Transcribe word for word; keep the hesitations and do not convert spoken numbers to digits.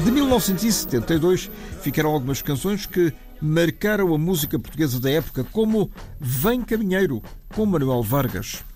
De mil novecentos e setenta e dois ficaram algumas canções que marcaram a música portuguesa da época, como Vem Caminheiro, com Manuel Vargas.